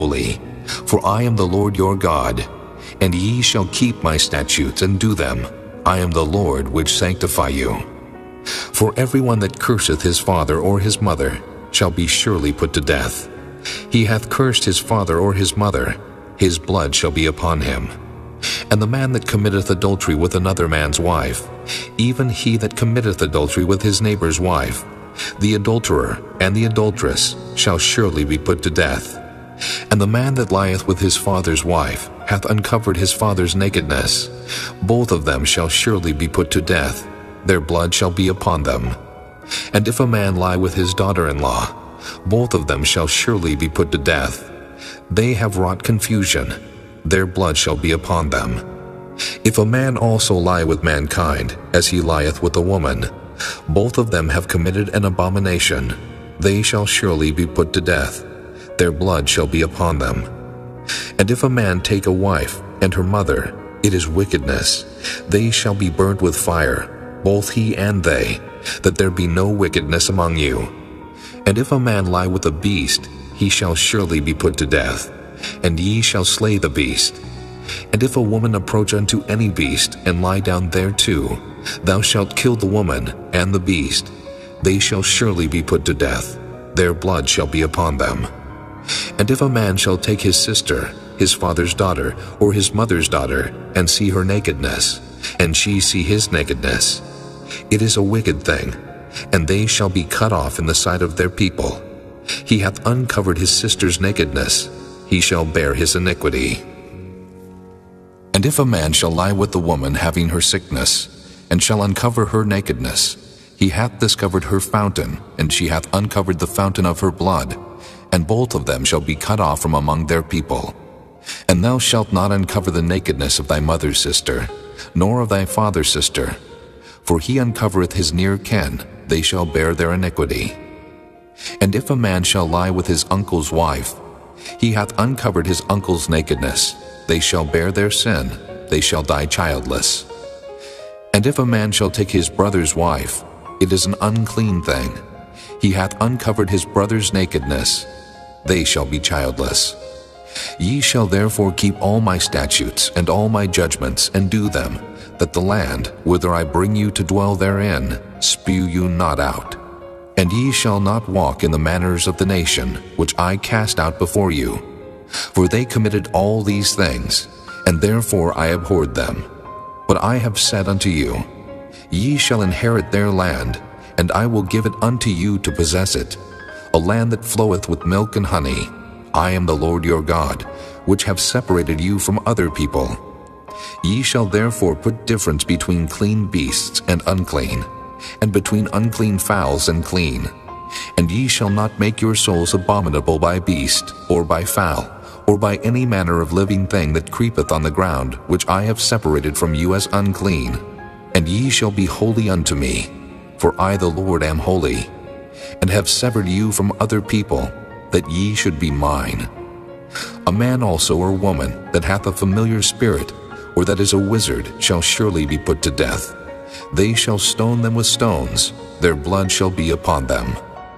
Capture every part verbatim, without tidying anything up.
holy, for I am the Lord your God, and ye shall keep my statutes and do them. I am the Lord which sanctify you. For everyone that curseth his father or his mother shall be surely put to death. He hath cursed his father or his mother, his blood shall be upon him. And the man that committeth adultery with another man's wife, even he that committeth adultery with his neighbor's wife, the adulterer and the adulteress shall surely be put to death. And the man that lieth with his father's wife hath uncovered his father's nakedness. Both of them shall surely be put to death. Their blood shall be upon them. And if a man lie with his daughter-in-law, both of them shall surely be put to death. They have wrought confusion. Their blood shall be upon them. If a man also lie with mankind, as he lieth with a woman, both of them have committed an abomination. They shall surely be put to death. Their blood shall be upon them. And if a man take a wife and her mother, it is wickedness. They shall be burnt with fire, both he and they, that there be no wickedness among you. And if a man lie with a beast, he shall surely be put to death, and ye shall slay the beast. And if a woman approach unto any beast, and lie down thereto, thou shalt kill the woman and the beast. They shall surely be put to death. Their blood shall be upon them. And if a man shall take his sister, his father's daughter, or his mother's daughter, and see her nakedness, and she see his nakedness, it is a wicked thing, and they shall be cut off in the sight of their people. He hath uncovered his sister's nakedness, he shall bear his iniquity. And if a man shall lie with the woman having her sickness, and shall uncover her nakedness, he hath discovered her fountain, and she hath uncovered the fountain of her blood, and both of them shall be cut off from among their people. And thou shalt not uncover the nakedness of thy mother's sister, nor of thy father's sister, for he uncovereth his near kin, they shall bear their iniquity. And if a man shall lie with his uncle's wife, he hath uncovered his uncle's nakedness, they shall bear their sin, they shall die childless. And if a man shall take his brother's wife, it is an unclean thing. He hath uncovered his brother's nakedness, they shall be childless. Ye shall therefore keep all my statutes and all my judgments, and do them, that the land, whither I bring you to dwell therein, spew you not out. And ye shall not walk in the manners of the nation, which I cast out before you. For they committed all these things, and therefore I abhorred them. But I have said unto you, Ye shall inherit their land, and I will give it unto you to possess it, a land that floweth with milk and honey. I am the Lord your God, which have separated you from other people. Ye shall therefore put difference between clean beasts and unclean, and between unclean fowls and clean. And ye shall not make your souls abominable by beast, or by fowl, or by any manner of living thing that creepeth on the ground, which I have separated from you as unclean. And ye shall be holy unto me, for I the Lord am holy, and have severed you from other people, that ye should be mine. A man also or woman that hath a familiar spirit, or that is a wizard, shall surely be put to death. They shall stone them with stones, their blood shall be upon them.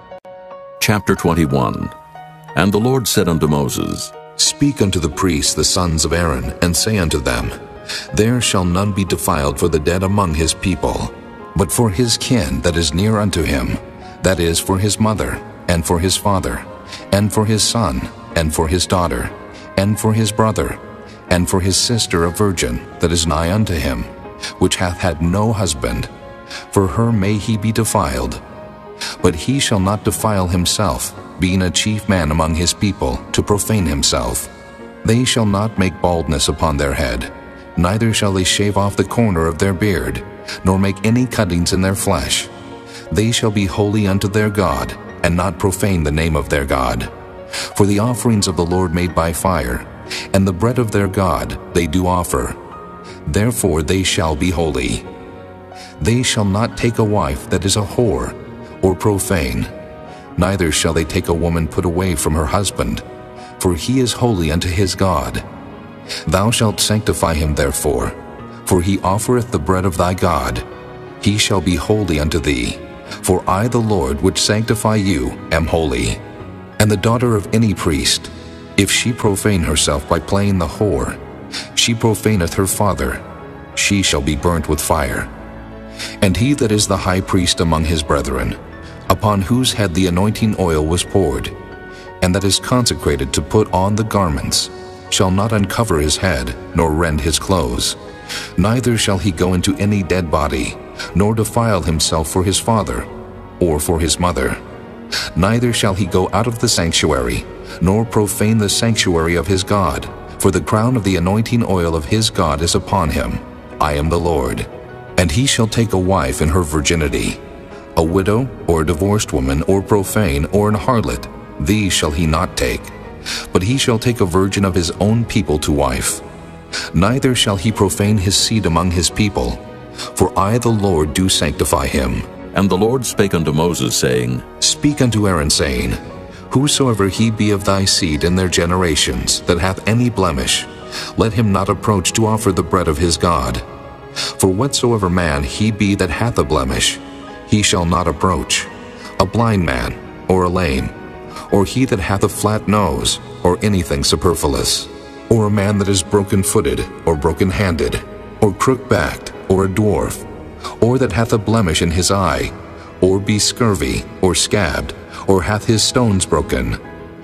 Chapter twenty-one. And the Lord said unto Moses, Speak unto the priests the sons of Aaron, and say unto them, There shall none be defiled for the dead among his people, but for his kin that is near unto him, that is, for his mother, and for his father, and for his son, and for his daughter, and for his brother, and for his sister a virgin that is nigh unto him, which hath had no husband. For her may he be defiled. But he shall not defile himself, being a chief man among his people, to profane himself. They shall not make baldness upon their head, neither shall they shave off the corner of their beard, nor make any cuttings in their flesh. They shall be holy unto their God, and not profane the name of their God. For the offerings of the Lord made by fire, and the bread of their God they do offer. Therefore they shall be holy. They shall not take a wife that is a whore, or profane, neither shall they take a woman put away from her husband, for he is holy unto his God. Thou shalt sanctify him therefore, for he offereth the bread of thy God. He shall be holy unto thee, for I the Lord which sanctify you am holy. And the daughter of any priest, If she profane herself by playing the whore, she profaneth her father, she shall be burnt with fire. And he that is the high priest among his brethren, upon whose head the anointing oil was poured, and that is consecrated to put on the garments, shall not uncover his head, nor rend his clothes. Neither shall he go into any dead body, nor defile himself for his father, or for his mother. Neither shall he go out of the sanctuary, nor profane the sanctuary of his God, for the crown of the anointing oil of his God is upon him. I am the Lord. And he shall take a wife in her virginity, a widow, or a divorced woman, or profane, or an harlot, these shall he not take. But he shall take a virgin of his own people to wife. Neither shall he profane his seed among his people, for I the Lord do sanctify him. And the Lord spake unto Moses, saying, Speak unto Aaron, saying, Whosoever he be of thy seed in their generations, that hath any blemish, let him not approach to offer the bread of his God. For whatsoever man he be that hath a blemish, he shall not approach, a blind man, or a lame, or he that hath a flat nose, or anything superfluous, or a man that is broken-footed, or broken-handed, or crook-backed, or a dwarf, or that hath a blemish in his eye, or be scurvy, or scabbed, or hath his stones broken.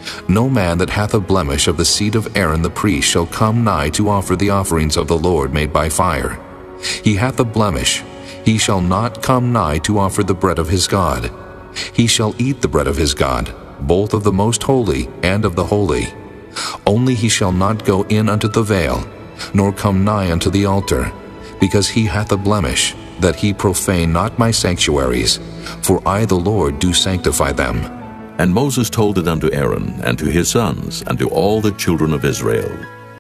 No man that hath a blemish of the seed of Aaron the priest shall come nigh to offer the offerings of the Lord made by fire. He hath a blemish, he shall not come nigh to offer the bread of his God. He shall eat the bread of his God, both of the most holy and of the holy. Only he shall not go in unto the veil, nor come nigh unto the altar, because he hath a blemish, that he profane not my sanctuaries, for I the Lord do sanctify them. And Moses told it unto Aaron, and to his sons, and to all the children of Israel.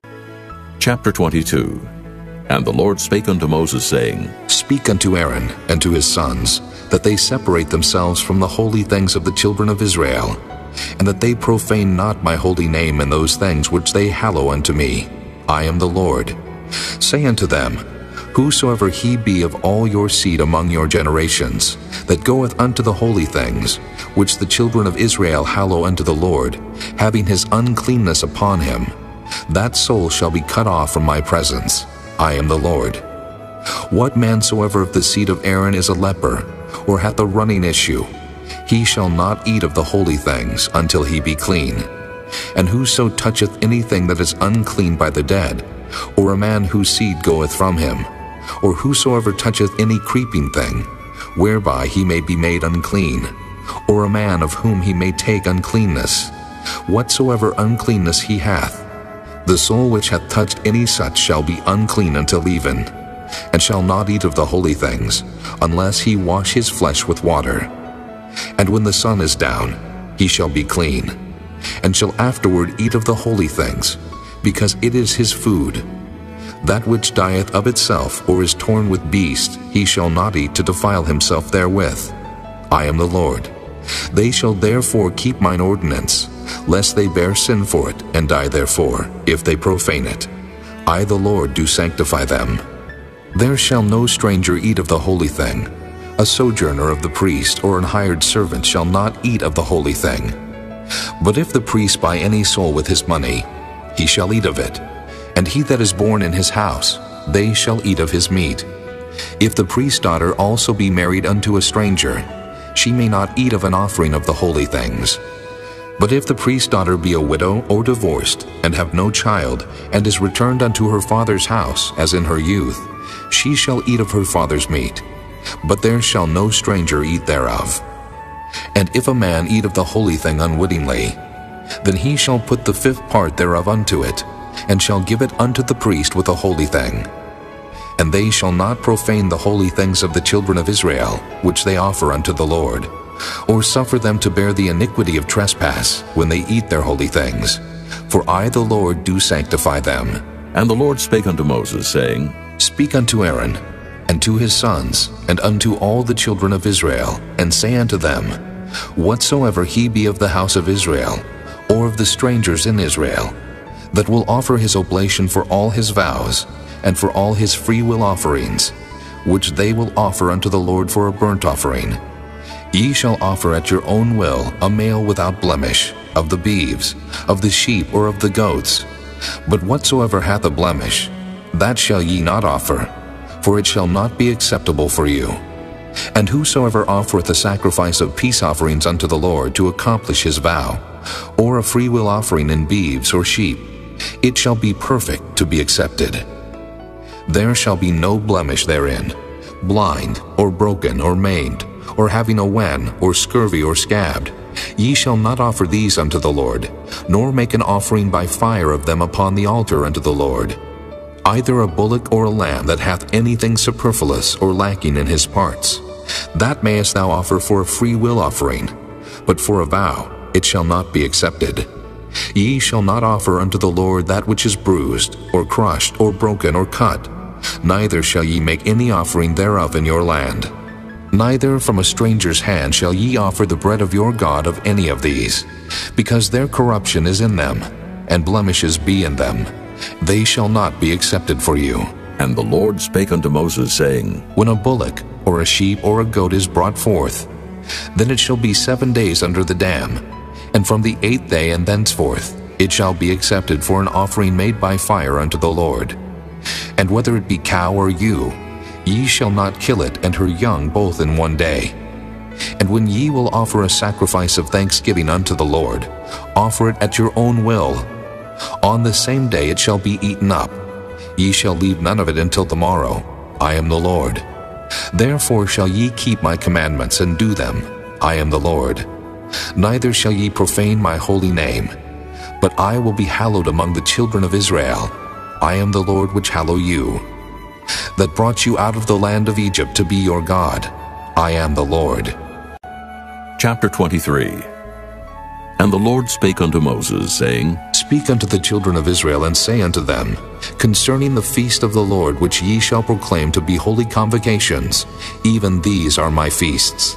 Chapter twenty-two. And the Lord spake unto Moses, saying, Speak unto Aaron and to his sons, that they separate themselves from the holy things of the children of Israel, and that they profane not my holy name in those things which they hallow unto me. I am the Lord. Say unto them, Whosoever he be of all your seed among your generations, that goeth unto the holy things, which the children of Israel hallow unto the Lord, having his uncleanness upon him, that soul shall be cut off from my presence. I am the Lord. What man soever of the seed of Aaron is a leper, or hath a running issue, he shall not eat of the holy things until he be clean. And whoso toucheth anything that is unclean by the dead, or a man whose seed goeth from him, or whosoever toucheth any creeping thing, whereby he may be made unclean, or a man of whom he may take uncleanness, whatsoever uncleanness he hath, the soul which hath touched any such shall be unclean until even, and shall not eat of the holy things, unless he wash his flesh with water. And when the sun is down, he shall be clean, and shall afterward eat of the holy things, because it is his food. That which dieth of itself, or is torn with beast, he shall not eat to defile himself therewith. I am the Lord. They shall therefore keep mine ordinance, lest they bear sin for it, and die therefore, if they profane it. I the Lord do sanctify them. There shall no stranger eat of the holy thing. A sojourner of the priest, or an hired servant, shall not eat of the holy thing. But if the priest buy any soul with his money, he shall eat of it. And he that is born in his house, they shall eat of his meat. If the priest's daughter also be married unto a stranger, she may not eat of an offering of the holy things. But if the priest's daughter be a widow or divorced, and have no child, and is returned unto her father's house, as in her youth, she shall eat of her father's meat. But there shall no stranger eat thereof. And if a man eat of the holy thing unwittingly, then he shall put the fifth part thereof unto it, and shall give it unto the priest with a holy thing. And they shall not profane the holy things of the children of Israel, which they offer unto the Lord, or suffer them to bear the iniquity of trespass when they eat their holy things. For I the Lord do sanctify them. And the Lord spake unto Moses, saying, Speak unto Aaron, and to his sons, and unto all the children of Israel, and say unto them, Whatsoever he be of the house of Israel, or of the strangers in Israel, that will offer his oblation for all his vows, and for all his freewill offerings, which they will offer unto the Lord for a burnt offering, ye shall offer at your own will a male without blemish, of the beeves, of the sheep, or of the goats. But whatsoever hath a blemish, that shall ye not offer, for it shall not be acceptable for you. And whosoever offereth a sacrifice of peace offerings unto the Lord to accomplish his vow, or a freewill offering in beeves or sheep, it shall be perfect to be accepted. There shall be no blemish therein, blind, or broken, or maimed, or having a wen, or scurvy, or scabbed. Ye shall not offer these unto the Lord, nor make an offering by fire of them upon the altar unto the Lord. Either a bullock or a lamb that hath anything superfluous or lacking in his parts, that mayest thou offer for a free will offering, but for a vow it shall not be accepted. Ye shall not offer unto the Lord that which is bruised, or crushed, or broken, or cut, neither shall ye make any offering thereof in your land. Neither from a stranger's hand shall ye offer the bread of your God of any of these, because their corruption is in them, and blemishes be in them. They shall not be accepted for you. And the Lord spake unto Moses, saying, When a bullock, or a sheep, or a goat is brought forth, then it shall be seven days under the dam, and from the eighth day and thenceforth it shall be accepted for an offering made by fire unto the Lord. And whether it be cow or ewe, ye shall not kill it and her young both in one day. And when ye will offer a sacrifice of thanksgiving unto the Lord, offer it at your own will. On the same day it shall be eaten up. Ye shall leave none of it until the morrow. I am the Lord. Therefore shall ye keep my commandments and do them. I am the Lord. Neither shall ye profane my holy name, but I will be hallowed among the children of Israel. I am the Lord which hallow you, that brought you out of the land of Egypt to be your God. I am the Lord. Chapter twenty-three. And the Lord spake unto Moses, saying, Speak unto the children of Israel, and say unto them, Concerning the feast of the Lord which ye shall proclaim to be holy convocations, even these are my feasts.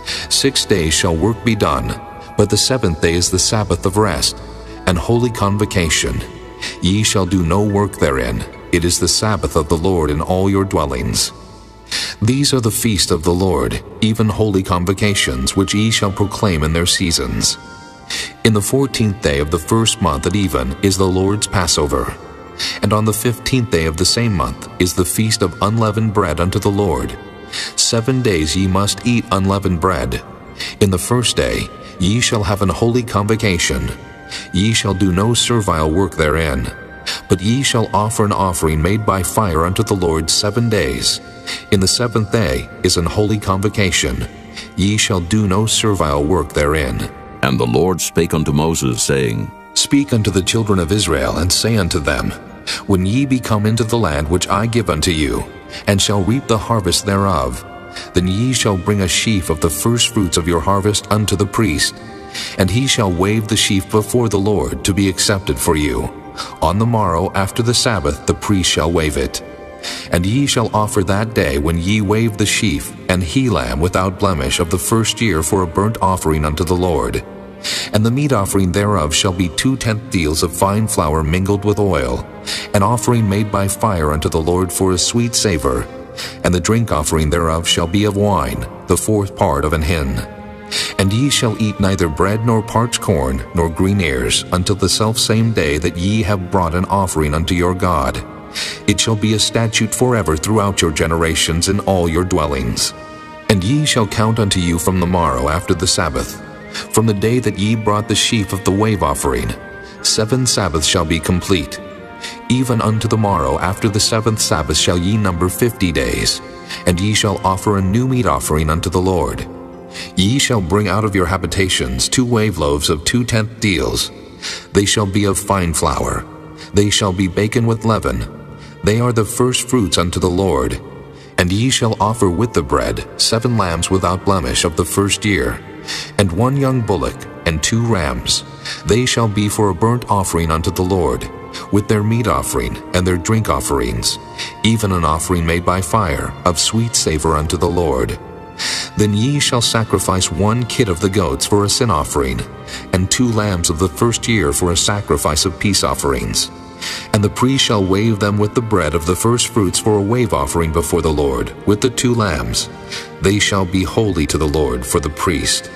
Six days shall work be done, but the seventh day is the Sabbath of rest, and holy convocation. Ye shall do no work therein. It is the Sabbath of the Lord in all your dwellings. These are the feast of the Lord, even holy convocations, which ye shall proclaim in their seasons. In the fourteenth day of the first month at even is the Lord's Passover. And on the fifteenth day of the same month is the feast of unleavened bread unto the Lord. Seven days ye must eat unleavened bread. In the first day ye shall have an holy convocation. Ye shall do no servile work therein, but ye shall offer an offering made by fire unto the Lord seven days. In the seventh day is an holy convocation. Ye shall do no servile work therein. And the Lord spake unto Moses, saying, Speak unto the children of Israel, and say unto them, When ye be come into the land which I give unto you, and shall reap the harvest thereof, then ye shall bring a sheaf of the firstfruits of your harvest unto the priest, and he shall wave the sheaf before the Lord to be accepted for you. On the morrow after the Sabbath the priest shall wave it. And ye shall offer that day when ye wave the sheaf an he lamb without blemish of the first year for a burnt offering unto the Lord. And the meat offering thereof shall be two tenth deals of fine flour mingled with oil, an offering made by fire unto the Lord for a sweet savor. And the drink offering thereof shall be of wine, the fourth part of an hin. And ye shall eat neither bread nor parched corn nor green ears until the selfsame day that ye have brought an offering unto your God. It shall be a statute forever throughout your generations in all your dwellings. And ye shall count unto you from the morrow after the Sabbath, from the day that ye brought the sheaf of the wave offering. Seven Sabbaths shall be complete. Even unto the morrow after the seventh Sabbath shall ye number fifty days, and ye shall offer a new meat offering unto the Lord. Ye shall bring out of your habitations two wave loaves of two tenth deals. They shall be of fine flour. They shall be baken with leaven. They are the first fruits unto the Lord. And ye shall offer with the bread seven lambs without blemish of the first year, and one young bullock, and two rams. They shall be for a burnt offering unto the Lord, with their meat offering and their drink offerings, even an offering made by fire, of sweet savor unto the Lord. Then ye shall sacrifice one kid of the goats for a sin offering, and two lambs of the first year for a sacrifice of peace offerings. And the priest shall wave them with the bread of the firstfruits for a wave offering before the Lord, with the two lambs. They shall be holy to the Lord for the priest.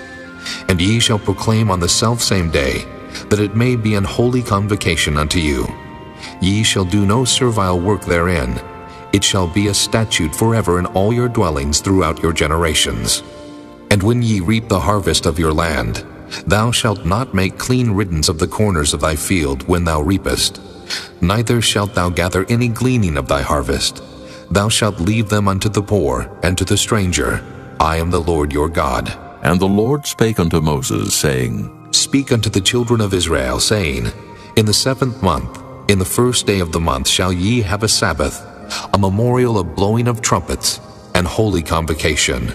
And ye shall proclaim on the selfsame day, that it may be an holy convocation unto you. Ye shall do no servile work therein. It shall be a statute forever in all your dwellings throughout your generations. And when ye reap the harvest of your land, thou shalt not make clean riddance of the corners of thy field when thou reapest, neither shalt thou gather any gleaning of thy harvest. Thou shalt leave them unto the poor and to the stranger. I am the Lord your God. And the Lord spake unto Moses, saying, Speak unto the children of Israel, saying, In the seventh month, in the first day of the month, shall ye have a Sabbath, a memorial of blowing of trumpets, and holy convocation.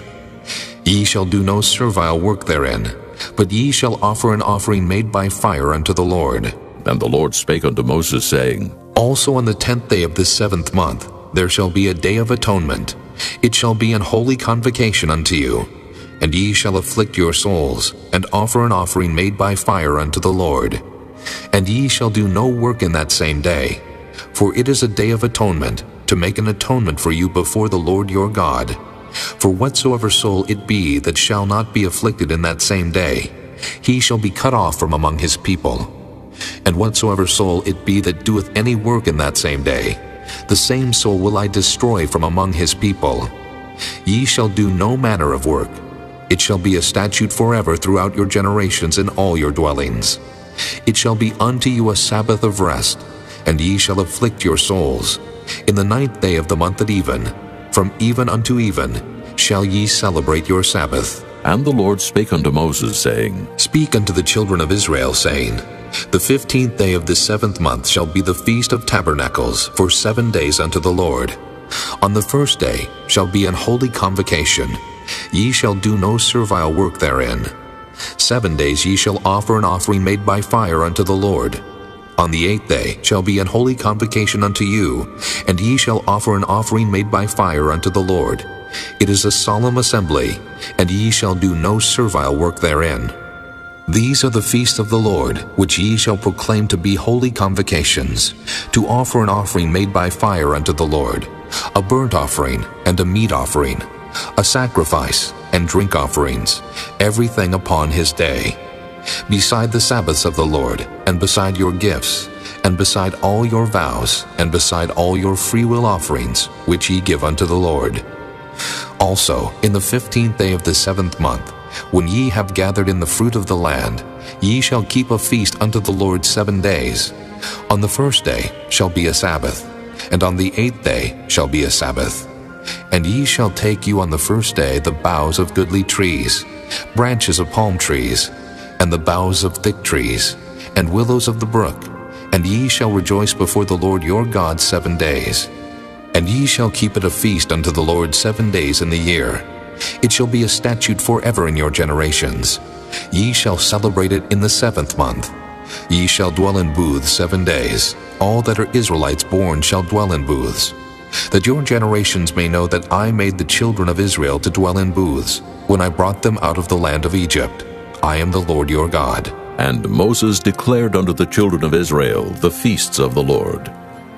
Ye shall do no servile work therein, but ye shall offer an offering made by fire unto the Lord. And the Lord spake unto Moses, saying, Also on the tenth day of this seventh month there shall be a day of atonement. It shall be an holy convocation unto you. And ye shall afflict your souls, and offer an offering made by fire unto the Lord. And ye shall do no work in that same day, for it is a day of atonement, to make an atonement for you before the Lord your God. For whatsoever soul it be that shall not be afflicted in that same day, he shall be cut off from among his people. And whatsoever soul it be that doeth any work in that same day, the same soul will I destroy from among his people. Ye shall do no manner of work. It shall be a statute forever throughout your generations in all your dwellings. It shall be unto you a Sabbath of rest, and ye shall afflict your souls. In the ninth day of the month at even, from even unto even, shall ye celebrate your Sabbath. And the Lord spake unto Moses, saying, Speak unto the children of Israel, saying, The fifteenth day of this seventh month shall be the feast of tabernacles for seven days unto the Lord. On the first day shall be an holy convocation. Ye shall do no servile work therein. Seven days ye shall offer an offering made by fire unto the Lord. On the eighth day shall be an holy convocation unto you, and ye shall offer an offering made by fire unto the Lord. It is a solemn assembly, and ye shall do no servile work therein. These are the feasts of the Lord, which ye shall proclaim to be holy convocations, to offer an offering made by fire unto the Lord, a burnt offering and a meat offering, a sacrifice and drink offerings, everything upon his day. Beside the Sabbaths of the Lord, and beside your gifts, and beside all your vows, and beside all your freewill offerings, which ye give unto the Lord. Also, in the fifteenth day of the seventh month, when ye have gathered in the fruit of the land, ye shall keep a feast unto the Lord seven days. On the first day shall be a Sabbath, and on the eighth day shall be a Sabbath. And ye shall take you on the first day the boughs of goodly trees, branches of palm trees, and the boughs of thick trees, and willows of the brook, and ye shall rejoice before the Lord your God seven days. And ye shall keep it a feast unto the Lord seven days in the year. It shall be a statute forever in your generations. Ye shall celebrate it in the seventh month. Ye shall dwell in booths seven days. All that are Israelites born shall dwell in booths, that your generations may know that I made the children of Israel to dwell in booths, when I brought them out of the land of Egypt. I am the Lord your God. And Moses declared unto the children of Israel the feasts of the Lord.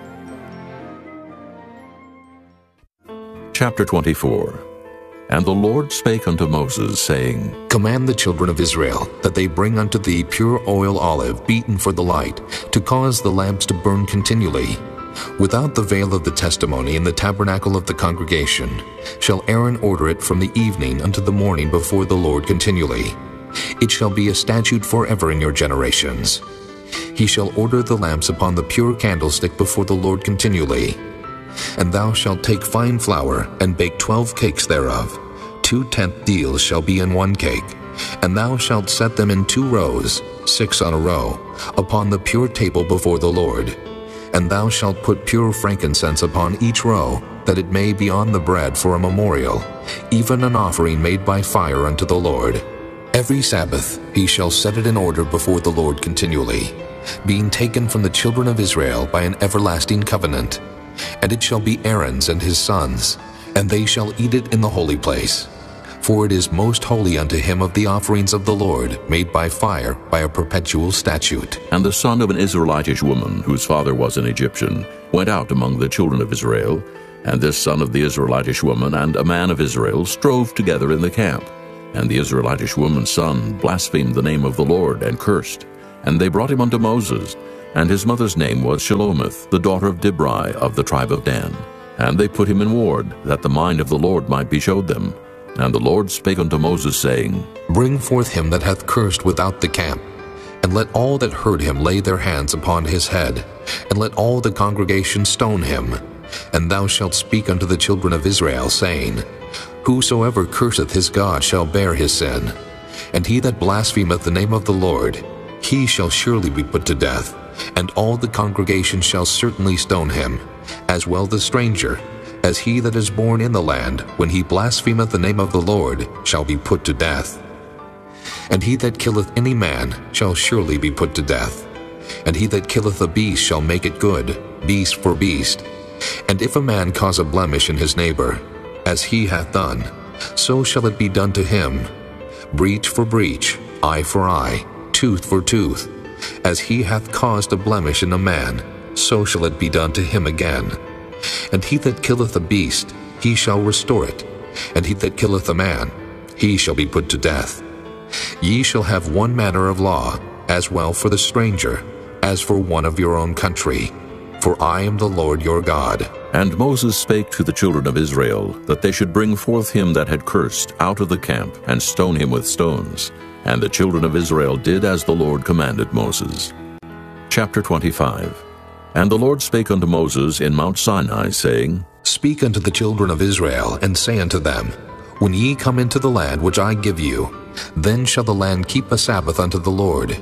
Chapter twenty-four. And the Lord spake unto Moses, saying, Command the children of Israel that they bring unto thee pure oil olive beaten for the light, to cause the lamps to burn continually. Without the veil of the testimony in the tabernacle of the congregation shall Aaron order it from the evening unto the morning before the Lord continually. It shall be a statute forever in your generations. He shall order the lamps upon the pure candlestick before the Lord continually. And thou shalt take fine flour, and bake twelve cakes thereof. Two tenth deals shall be in one cake. And thou shalt set them in two rows, six on a row, upon the pure table before the Lord. And thou shalt put pure frankincense upon each row, that it may be on the bread for a memorial, even an offering made by fire unto the Lord. Every Sabbath he shall set it in order before the Lord continually, being taken from the children of Israel by an everlasting covenant. And it shall be Aaron's and his sons, and they shall eat it in the holy place. For it is most holy unto him of the offerings of the Lord, made by fire, by a perpetual statute. And the son of an Israelitish woman, whose father was an Egyptian, went out among the children of Israel, and this son of the Israelitish woman and a man of Israel strove together in the camp. And the Israelitish woman's son blasphemed the name of the Lord and cursed. And they brought him unto Moses, and his mother's name was Shelomith, the daughter of Dibri of the tribe of Dan. And they put him in ward, that the mind of the Lord might be showed them. And the Lord spake unto Moses, saying, Bring forth him that hath cursed without the camp, and let all that heard him lay their hands upon his head, and let all the congregation stone him. And thou shalt speak unto the children of Israel, saying, Whosoever curseth his God shall bear his sin, and he that blasphemeth the name of the Lord, he shall surely be put to death, and all the congregation shall certainly stone him, as well the stranger, as he that is born in the land, when he blasphemeth the name of the Lord, shall be put to death. And he that killeth any man shall surely be put to death. And he that killeth a beast shall make it good, beast for beast. And if a man cause a blemish in his neighbor, as he hath done, so shall it be done to him. Breach for breach, eye for eye, tooth for tooth. As he hath caused a blemish in a man, so shall it be done to him again. And he that killeth a beast, he shall restore it. And he that killeth a man, he shall be put to death. Ye shall have one manner of law, as well for the stranger, as for one of your own country. For I am the Lord your God. And Moses spake to the children of Israel, that they should bring forth him that had cursed out of the camp, and stone him with stones. And the children of Israel did as the Lord commanded Moses. Chapter twenty-five. And the Lord spake unto Moses in Mount Sinai, saying, Speak unto the children of Israel, and say unto them, When ye come into the land which I give you, then shall the land keep a Sabbath unto the Lord.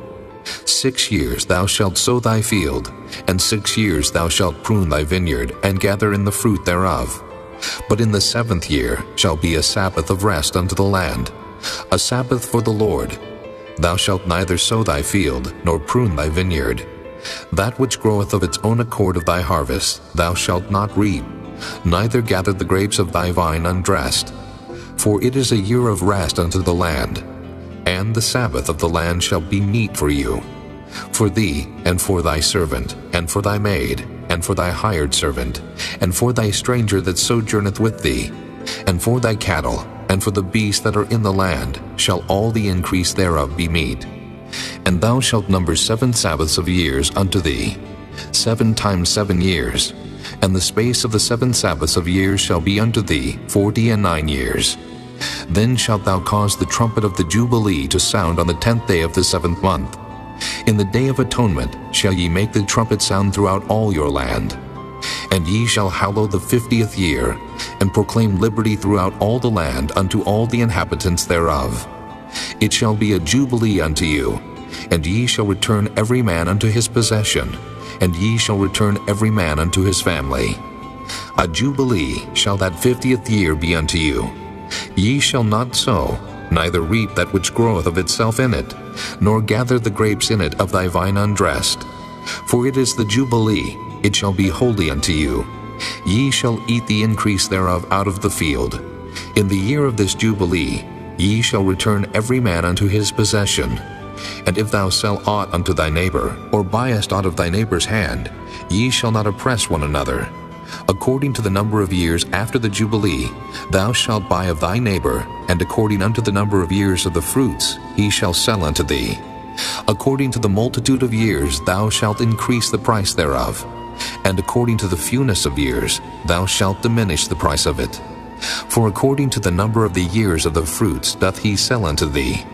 Six years thou shalt sow thy field, and six years thou shalt prune thy vineyard, and gather in the fruit thereof. But in the seventh year shall be a Sabbath of rest unto the land, a Sabbath for the Lord. Thou shalt neither sow thy field, nor prune thy vineyard. That which groweth of its own accord of thy harvest thou shalt not reap, neither gather the grapes of thy vine undressed. For it is a year of rest unto the land, and the Sabbath of the land shall be meat for you, for thee, and for thy servant, and for thy maid, and for thy hired servant, and for thy stranger that sojourneth with thee, and for thy cattle, and for the beasts that are in the land, shall all the increase thereof be meat. And thou shalt number seven Sabbaths of years unto thee, seven times seven years, and the space of the seven Sabbaths of years shall be unto thee forty and nine years. Then shalt thou cause the trumpet of the Jubilee to sound on the tenth day of the seventh month. In the day of atonement shall ye make the trumpet sound throughout all your land. And ye shall hallow the fiftieth year, and proclaim liberty throughout all the land unto all the inhabitants thereof. It shall be a jubilee unto you, and ye shall return every man unto his possession, and ye shall return every man unto his family. A jubilee shall that fiftieth year be unto you. Ye shall not sow, neither reap that which groweth of itself in it, nor gather the grapes in it of thy vine undressed. For it is the jubilee, it shall be holy unto you. Ye shall eat the increase thereof out of the field. In the year of this jubilee ye shall return every man unto his possession. And if thou sell aught unto thy neighbor, or buyest aught of thy neighbor's hand, ye shall not oppress one another. According to the number of years after the Jubilee, thou shalt buy of thy neighbor, and according unto the number of years of the fruits, he shall sell unto thee. According to the multitude of years thou shalt increase the price thereof, and according to the fewness of years thou shalt diminish the price of it. For according to the number of the years of the fruits doth he sell unto thee.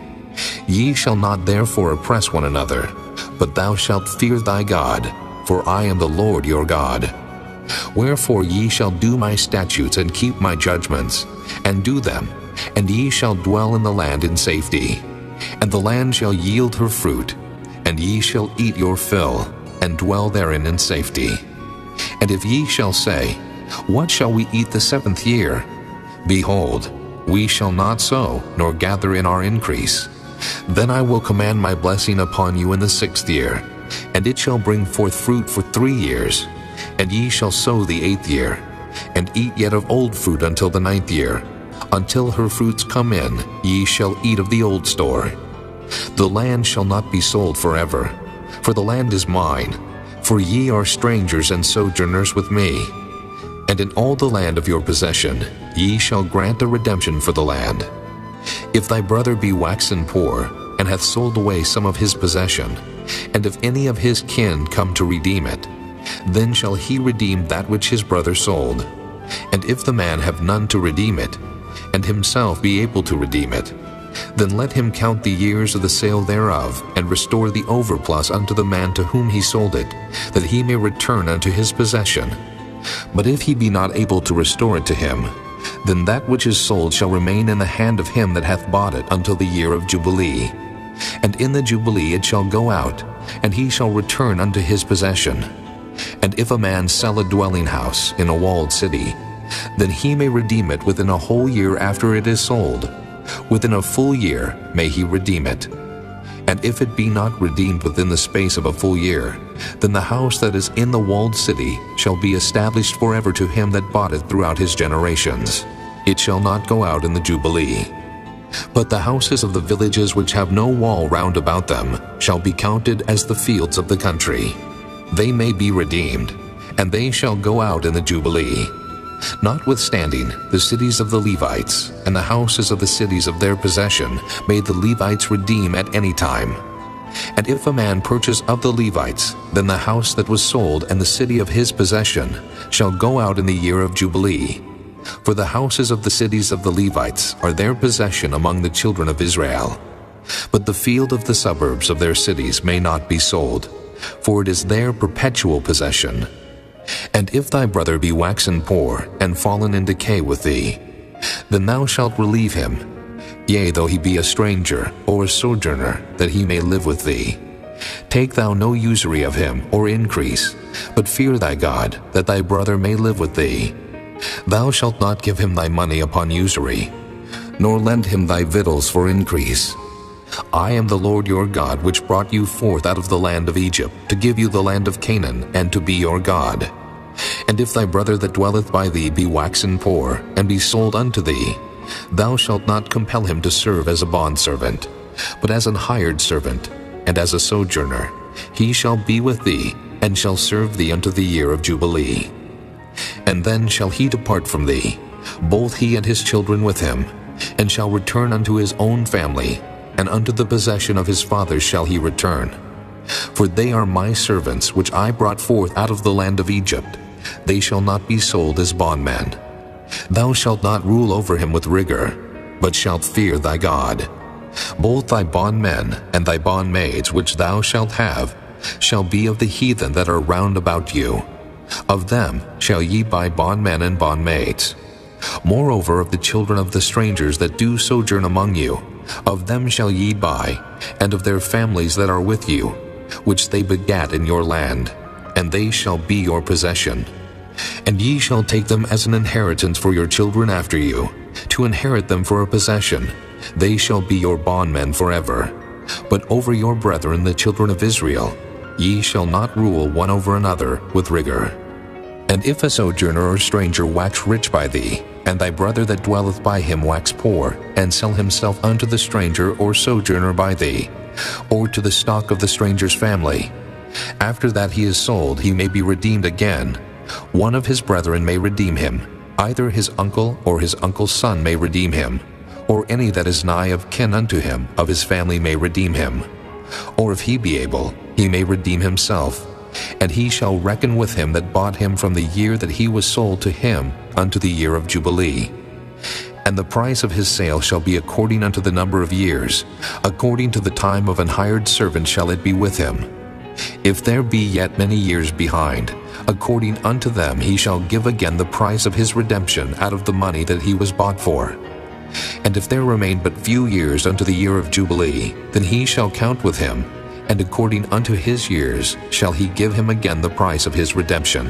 Ye shall not therefore oppress one another, but thou shalt fear thy God, for I am the Lord your God. Wherefore ye shall do my statutes and keep my judgments, and do them, and ye shall dwell in the land in safety. And the land shall yield her fruit, and ye shall eat your fill, and dwell therein in safety. And if ye shall say, What shall we eat the seventh year? Behold, we shall not sow, nor gather in our increase. Then I will command my blessing upon you in the sixth year, and it shall bring forth fruit for three years. And ye shall sow the eighth year, and eat yet of old fruit until the ninth year. Until her fruits come in, ye shall eat of the old store. The land shall not be sold forever, for the land is mine, for ye are strangers and sojourners with me. And in all the land of your possession ye shall grant a redemption for the land. If thy brother be waxen poor, and hath sold away some of his possession, and if any of his kin come to redeem it, then shall he redeem that which his brother sold. And if the man have none to redeem it, and himself be able to redeem it, then let him count the years of the sale thereof, and restore the overplus unto the man to whom he sold it, that he may return unto his possession. But if he be not able to restore it to him, then that which is sold shall remain in the hand of him that hath bought it until the year of Jubilee. And in the Jubilee it shall go out, and he shall return unto his possession. And if a man sell a dwelling house in a walled city, then he may redeem it within a whole year after it is sold. Within a full year may he redeem it. And if it be not redeemed within the space of a full year, then the house that is in the walled city shall be established forever to him that bought it throughout his generations. It shall not go out in the Jubilee. But the houses of the villages which have no wall round about them shall be counted as the fields of the country. They may be redeemed, and they shall go out in the Jubilee. Notwithstanding, the cities of the Levites, and the houses of the cities of their possession, may the Levites redeem at any time. And if a man purchase of the Levites, then the house that was sold and the city of his possession shall go out in the year of Jubilee. For the houses of the cities of the Levites are their possession among the children of Israel. But the field of the suburbs of their cities may not be sold, for it is their perpetual possession. And if thy brother be waxen poor, and fallen in decay with thee, then thou shalt relieve him, yea, though he be a stranger or a sojourner, that he may live with thee. Take thou no usury of him, or increase, but fear thy God, that thy brother may live with thee. Thou shalt not give him thy money upon usury, nor lend him thy victuals for increase. I am the Lord your God, which brought you forth out of the land of Egypt, to give you the land of Canaan, and to be your God. And if thy brother that dwelleth by thee be waxen poor, and be sold unto thee, thou shalt not compel him to serve as a bondservant, but as an hired servant, and as a sojourner. He shall be with thee, and shall serve thee unto the year of Jubilee. And then shall he depart from thee, both he and his children with him, and shall return unto his own family, and unto the possession of his fathers shall he return. For they are my servants, which I brought forth out of the land of Egypt. They shall not be sold as bondmen. Thou shalt not rule over him with rigor, but shalt fear thy God. Both thy bondmen and thy bondmaids which thou shalt have shall be of the heathen that are round about you. Of them shall ye buy bondmen and bondmaids. Moreover, of the children of the strangers that do sojourn among you, of them shall ye buy, and of their families that are with you, which they begat in your land, and they shall be your possession. And ye shall take them as an inheritance for your children after you, to inherit them for a possession. They shall be your bondmen forever. But over your brethren the children of Israel, ye shall not rule one over another with rigor. And if a sojourner or stranger wax rich by thee, and thy brother that dwelleth by him wax poor, and sell himself unto the stranger or sojourner by thee, or to the stock of the stranger's family, after that he is sold, he may be redeemed again. One of his brethren may redeem him, either his uncle or his uncle's son may redeem him, or any that is nigh of kin unto him of his family may redeem him. Or if he be able, he may redeem himself, and he shall reckon with him that bought him from the year that he was sold to him unto the year of Jubilee. And the price of his sale shall be according unto the number of years, according to the time of an hired servant shall it be with him. If there be yet many years behind, according unto them he shall give again the price of his redemption out of the money that he was bought for. And if there remain but few years unto the year of Jubilee, then he shall count with him, and according unto his years shall he give him again the price of his redemption.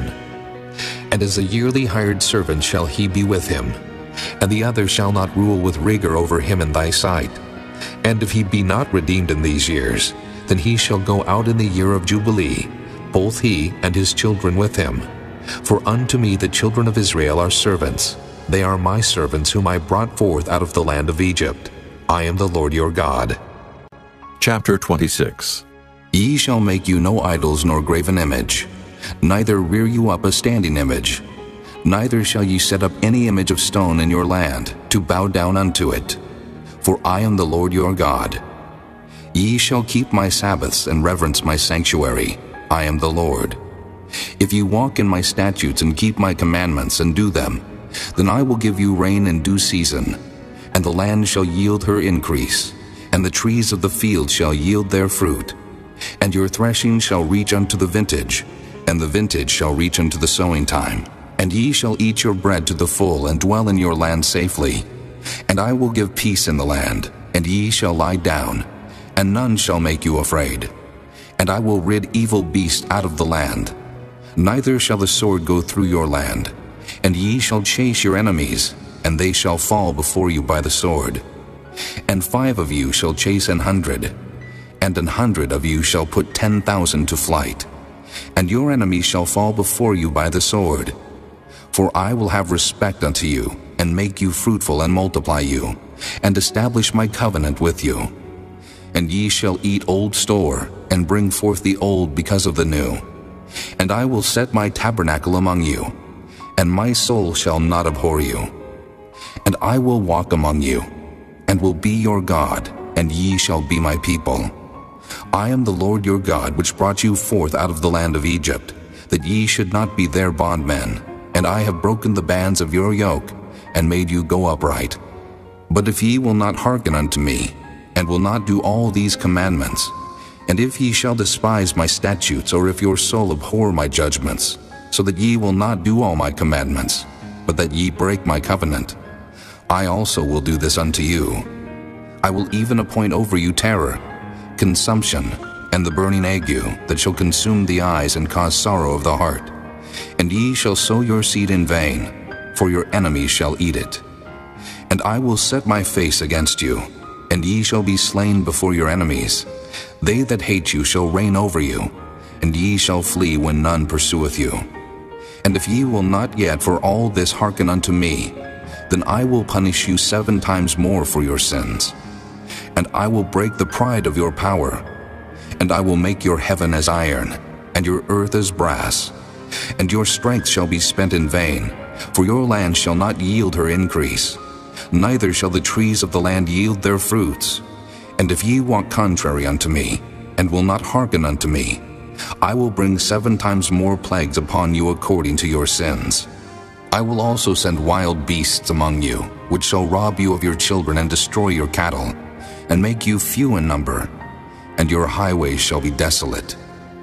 And as a yearly hired servant shall he be with him, and the other shall not rule with rigor over him in thy sight. And if he be not redeemed in these years, then he shall go out in the year of Jubilee, both he and his children with him. For unto me the children of Israel are servants. They are my servants whom I brought forth out of the land of Egypt. I am the Lord your God. Chapter twenty-six. Ye shall make you no idols nor graven image, neither rear you up a standing image. Neither shall ye set up any image of stone in your land, to bow down unto it. For I am the Lord your God. Ye shall keep my Sabbaths and reverence my sanctuary. I am the Lord. If you walk in my statutes and keep my commandments and do them, then I will give you rain in due season, and the land shall yield her increase, and the trees of the field shall yield their fruit. And your threshing shall reach unto the vintage, and the vintage shall reach unto the sowing time. And ye shall eat your bread to the full, and dwell in your land safely. And I will give peace in the land, and ye shall lie down, and none shall make you afraid. And I will rid evil beasts out of the land. Neither shall the sword go through your land. And ye shall chase your enemies, and they shall fall before you by the sword. And five of you shall chase an hundred, and an hundred of you shall put ten thousand to flight. And your enemies shall fall before you by the sword. For I will have respect unto you, and make you fruitful and multiply you, and establish my covenant with you. And ye shall eat old store, and bring forth the old because of the new. And I will set my tabernacle among you, and my soul shall not abhor you. And I will walk among you, and will be your God, and ye shall be my people. I am the Lord your God, which brought you forth out of the land of Egypt, that ye should not be their bondmen. And I have broken the bands of your yoke, and made you go upright. But if ye will not hearken unto me, and will not do all these commandments, and if ye shall despise my statutes, or if your soul abhor my judgments, so that ye will not do all my commandments, but that ye break my covenant, I also will do this unto you. I will even appoint over you terror, consumption, and the burning ague, that shall consume the eyes and cause sorrow of the heart. And ye shall sow your seed in vain, for your enemies shall eat it. And I will set my face against you, and ye shall be slain before your enemies. They that hate you shall reign over you, and ye shall flee when none pursueth you. And if ye will not yet for all this hearken unto me, then I will punish you seven times more for your sins. And I will break the pride of your power, and I will make your heaven as iron, and your earth as brass. And your strength shall be spent in vain, for your land shall not yield her increase, neither shall the trees of the land yield their fruits. And if ye walk contrary unto me, and will not hearken unto me, I will bring seven times more plagues upon you according to your sins. I will also send wild beasts among you, which shall rob you of your children and destroy your cattle, and make you few in number, and your highways shall be desolate.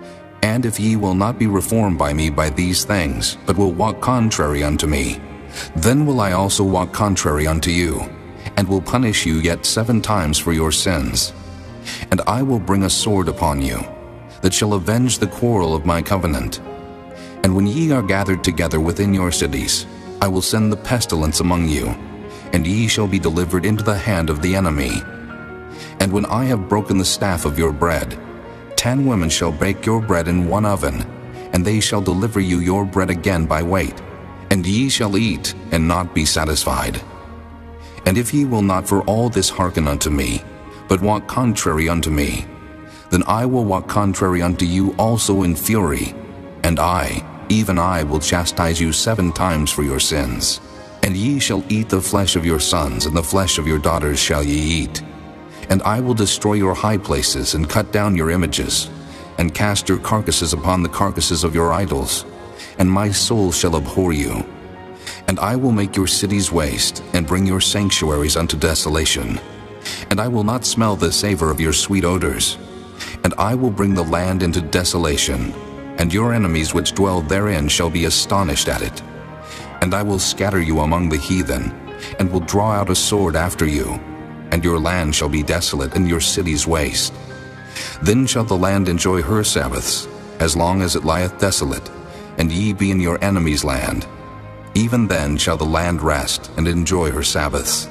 And if ye will not be reformed by me by these things, but will walk contrary unto me, then will I also walk contrary unto you, and will punish you yet seven times for your sins. And I will bring a sword upon you, that shall avenge the quarrel of my covenant. And when ye are gathered together within your cities, I will send the pestilence among you, and ye shall be delivered into the hand of the enemy. And when I have broken the staff of your bread, ten women shall bake your bread in one oven, and they shall deliver you your bread again by weight, and ye shall eat, and not be satisfied. And if ye will not for all this hearken unto me, but walk contrary unto me, then I will walk contrary unto you also in fury, and I, even I, will chastise you seven times for your sins. And ye shall eat the flesh of your sons, and the flesh of your daughters shall ye eat. And I will destroy your high places, and cut down your images, and cast your carcasses upon the carcasses of your idols, and my soul shall abhor you. And I will make your cities waste, and bring your sanctuaries unto desolation. And I will not smell the savor of your sweet odors. And I will bring the land into desolation, and your enemies which dwell therein shall be astonished at it. And I will scatter you among the heathen, and will draw out a sword after you, and your land shall be desolate, and your cities waste. Then shall the land enjoy her Sabbaths, as long as it lieth desolate, and ye be in your enemy's land. Even then shall the land rest, and enjoy her Sabbaths.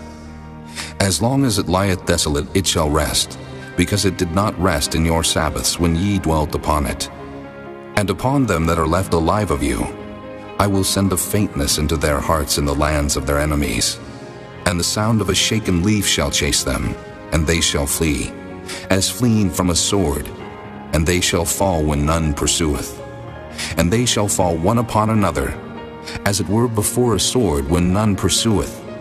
As long as it lieth desolate it shall rest, because it did not rest in your Sabbaths when ye dwelt upon it. And upon them that are left alive of you, I will send a faintness into their hearts in the lands of their enemies. And the sound of a shaken leaf shall chase them, and they shall flee, as fleeing from a sword, and they shall fall when none pursueth. And they shall fall one upon another, as it were before a sword when none pursueth,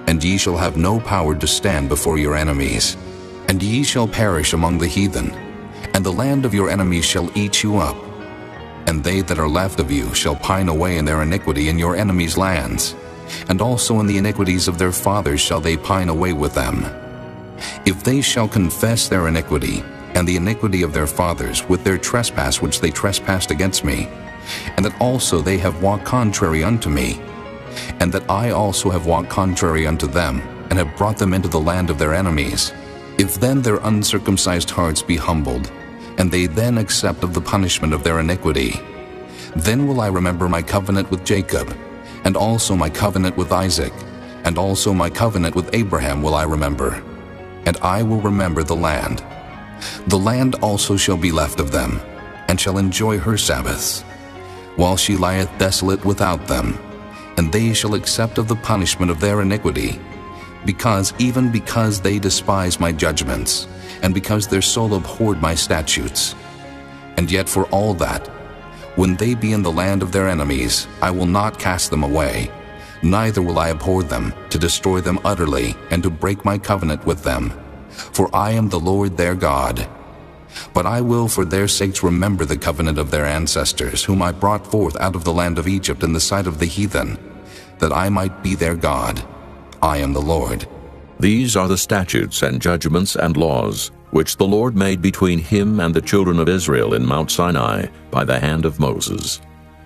and ye shall have no power to stand before your enemies. And ye shall perish among the heathen, and the land of your enemies shall eat you up. And they that are left of you shall pine away in their iniquity in your enemies' lands, and also in the iniquities of their fathers shall they pine away with them. If they shall confess their iniquity, and the iniquity of their fathers, with their trespass which they trespassed against me, and that also they have walked contrary unto me, and that I also have walked contrary unto them, and have brought them into the land of their enemies, if then their uncircumcised hearts be humbled, and they then accept of the punishment of their iniquity, then will I remember my covenant with Jacob, and also my covenant with Isaac, and also my covenant with Abraham will I remember, and I will remember the land. The land also shall be left of them, and shall enjoy her Sabbaths, while she lieth desolate without them, and they shall accept of the punishment of their iniquity, because even because they despise my judgments, and because their soul abhorred my statutes. And yet for all that, when they be in the land of their enemies, I will not cast them away, neither will I abhor them, to destroy them utterly, and to break my covenant with them. For I am the Lord their God. But I will for their sakes remember the covenant of their ancestors, whom I brought forth out of the land of Egypt in the sight of the heathen, that I might be their God. I am the Lord. These are the statutes and judgments and laws, which the Lord made between him and the children of Israel in Mount Sinai by the hand of Moses.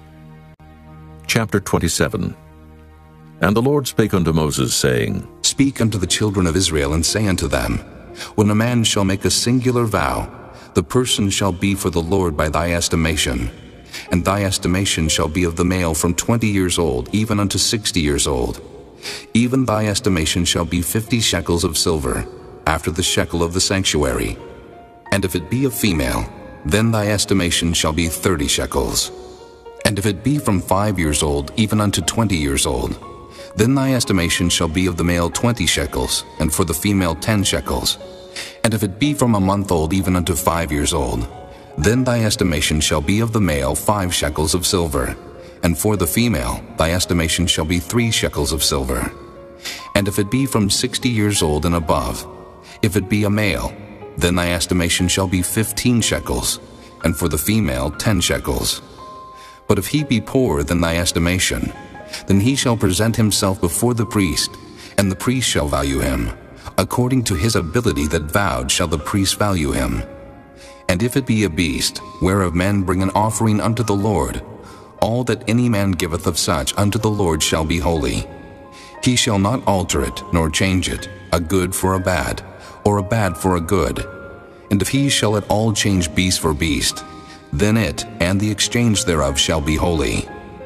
Chapter twenty-seven. And the Lord spake unto Moses, saying, Speak unto the children of Israel, and say unto them, When a man shall make a singular vow, the person shall be for the Lord by thy estimation. And thy estimation shall be of the male from twenty years old, even unto sixty years old. Even thy estimation shall be fifty shekels of silver, after the shekel of the sanctuary. And if it be a female, then thy estimation shall be thirty shekels. And if it be from five years old, even unto twenty years old, then thy estimation shall be of the male twenty shekels, and for the female ten shekels. And if it be from a month old, even unto five years old, then thy estimation shall be of the male five shekels of silver, and for the female thy estimation shall be three shekels of silver. And if it be from sixty years old and above, if it be a male, then thy estimation shall be fifteen shekels, and for the female ten shekels. But if he be poorer than thy estimation, then he shall present himself before the priest, and the priest shall value him. According to his ability that vowed shall the priest value him. And if it be a beast, whereof men bring an offering unto the Lord, all that any man giveth of such unto the Lord shall be holy. He shall not alter it, nor change it, a good for a bad, or a bad for a good. And if he shall at all change beast for beast, then it and the exchange thereof shall be holy.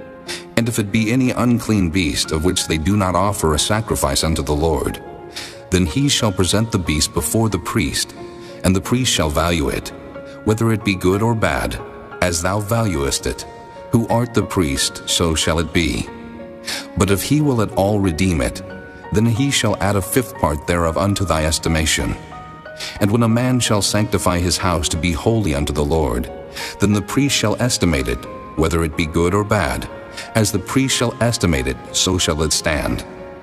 And if it be any unclean beast, of which they do not offer a sacrifice unto the Lord, then he shall present the beast before the priest, and the priest shall value it, whether it be good or bad, as thou valuest it. Who art the priest, so shall it be. But if he will at all redeem it, then he shall add a fifth part thereof unto thy estimation. And when a man shall sanctify his house to be holy unto the Lord, then the priest shall estimate it, whether it be good or bad. As the priest shall estimate it, so shall it stand.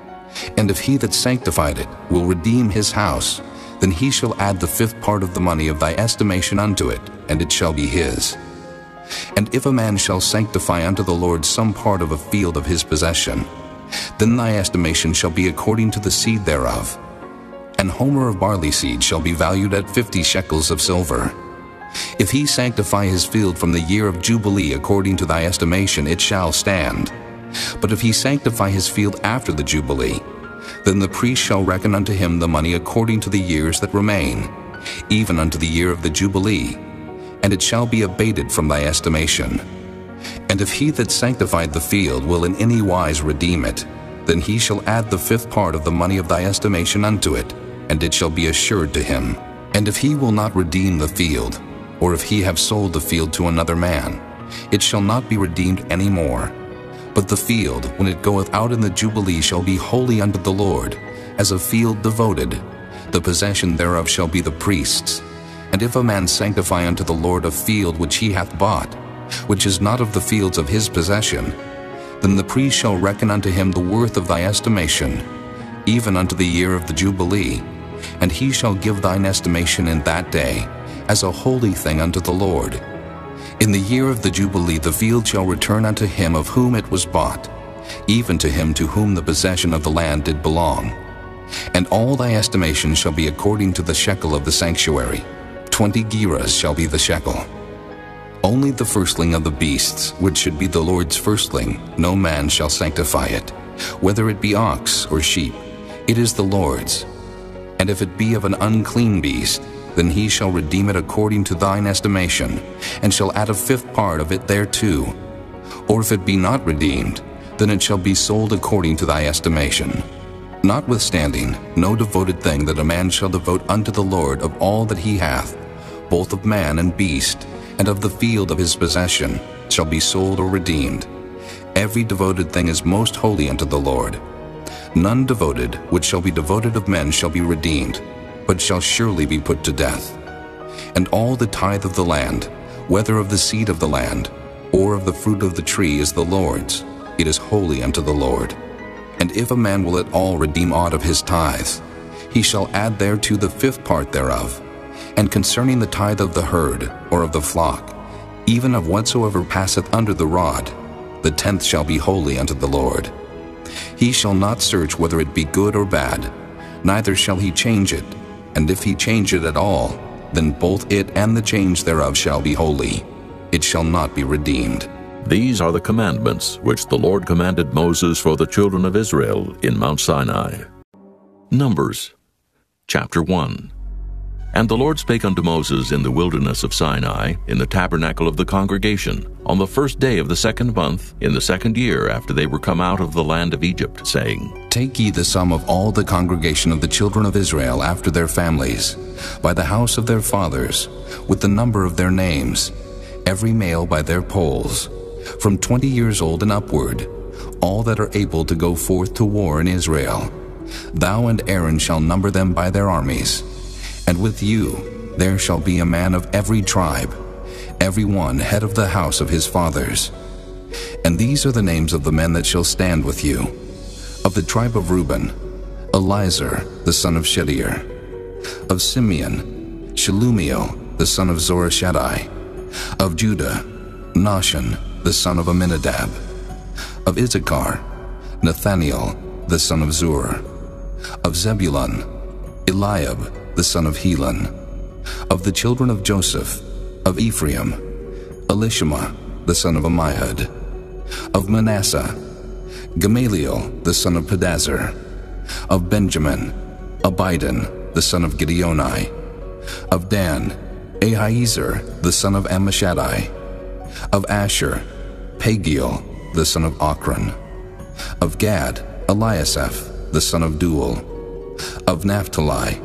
And if he that sanctified it will redeem his house, then he shall add the fifth part of the money of thy estimation unto it, and it shall be his. And if a man shall sanctify unto the Lord some part of a field of his possession, then thy estimation shall be according to the seed thereof. An homer of barley seed shall be valued at fifty shekels of silver. If he sanctify his field from the year of Jubilee according to thy estimation, it shall stand. But if he sanctify his field after the Jubilee, then the priest shall reckon unto him the money according to the years that remain, even unto the year of the Jubilee, and it shall be abated from thy estimation. And if he that sanctified the field will in any wise redeem it, then he shall add the fifth part of the money of thy estimation unto it, and it shall be assured to him. And if he will not redeem the field, or if he have sold the field to another man, it shall not be redeemed any more. But the field, when it goeth out in the Jubilee, shall be holy unto the Lord, as a field devoted. The possession thereof shall be the priest's. And if a man sanctify unto the Lord a field which he hath bought, which is not of the fields of his possession, then the priest shall reckon unto him the worth of thy estimation, even unto the year of the Jubilee, and he shall give thine estimation in that day, as a holy thing unto the Lord. In the year of the Jubilee the field shall return unto him of whom it was bought, even to him to whom the possession of the land did belong. And all thy estimation shall be according to the shekel of the sanctuary. Twenty gerahs shall be the shekel. Only the firstling of the beasts, which should be the Lord's firstling, no man shall sanctify it, whether it be ox or sheep, it is the Lord's. And if it be of an unclean beast, then he shall redeem it according to thine estimation, and shall add a fifth part of it thereto. Or if it be not redeemed, then it shall be sold according to thy estimation. Notwithstanding, no devoted thing that a man shall devote unto the Lord of all that he hath, both of man and beast, and of the field of his possession, shall be sold or redeemed. Every devoted thing is most holy unto the Lord. None devoted which shall be devoted of men shall be redeemed, but shall surely be put to death. And all the tithe of the land, whether of the seed of the land, or of the fruit of the tree, is the Lord's. It is holy unto the Lord. And if a man will at all redeem aught of his tithes, he shall add thereto the fifth part thereof. And concerning the tithe of the herd, or of the flock, even of whatsoever passeth under the rod, the tenth shall be holy unto the Lord. He shall not search whether it be good or bad, neither shall he change it. And if he change it at all, then both it and the change thereof shall be holy. It shall not be redeemed. These are the commandments which the Lord commanded Moses for the children of Israel in Mount Sinai. Numbers chapter one. And the Lord spake unto Moses in the wilderness of Sinai, in the tabernacle of the congregation, on the first day of the second month, in the second year after they were come out of the land of Egypt, saying, Take ye the sum of all the congregation of the children of Israel after their families, by the house of their fathers, with the number of their names, every male by their polls, from twenty years old and upward, all that are able to go forth to war in Israel. Thou and Aaron shall number them by their armies. And with you there shall be a man of every tribe, every one head of the house of his fathers. And these are the names of the men that shall stand with you. Of the tribe of Reuben, Elizur the son of Shedeur. Of Simeon, Shelumiel the son of Zorashadai. Of Judah, Nahshon the son of Amminadab. Of Issachar, Nathaniel the son of Zur. Of Zebulun, Eliab the son of Helon. Of the children of Joseph, of Ephraim, Elishama the son of Ammihud. Of Manasseh, Gamaliel the son of Pedazur. Of Benjamin, Abidan the son of Gideoni. Of Dan, Ahiezer the son of Ammishaddai. Of Asher, Pagiel the son of Ochran. Of Gad, Eliasaph the son of Duel. Of Naphtali,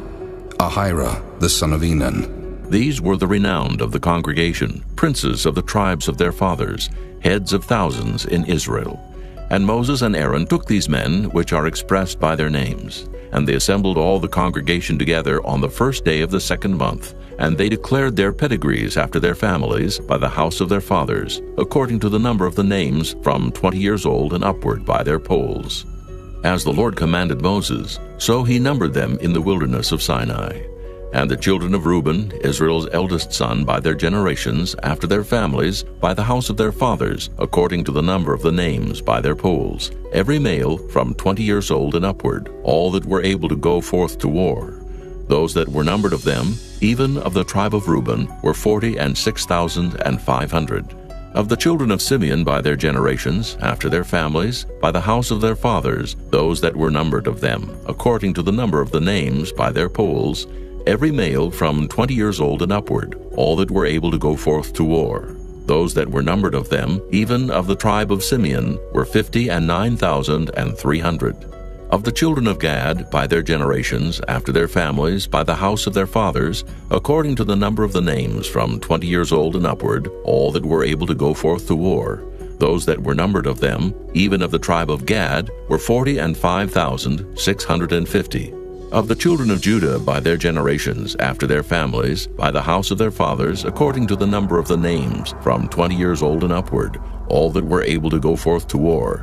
Ahira the son of Enan. These were the renowned of the congregation, princes of the tribes of their fathers, heads of thousands in Israel. And Moses and Aaron took these men, which are expressed by their names, and they assembled all the congregation together on the first day of the second month, and they declared their pedigrees after their families by the house of their fathers, according to the number of the names from twenty years old and upward by their polls. As the Lord commanded Moses, so he numbered them in the wilderness of Sinai. And the children of Reuben, Israel's eldest son, by their generations, after their families, by the house of their fathers, according to the number of the names by their polls, every male from twenty years old and upward, all that were able to go forth to war. Those that were numbered of them, even of the tribe of Reuben, were forty and six thousand and five hundred. Of the children of Simeon by their generations, after their families, by the house of their fathers, those that were numbered of them, according to the number of the names by their polls, every male from twenty years old and upward, all that were able to go forth to war. Those that were numbered of them, even of the tribe of Simeon, were fifty and nine thousand and three hundred. Of the children of Gad, by their generations, after their families, by the house of their fathers, according to the number of the names from twenty years old and upward, all that were able to go forth to war. Those that were numbered of them, even of the tribe of Gad, were forty and five thousand six hundred and fifty. Of the children of Judah, by their generations, after their families, by the house of their fathers, according to the number of the names from twenty years old and upward, all that were able to go forth to war.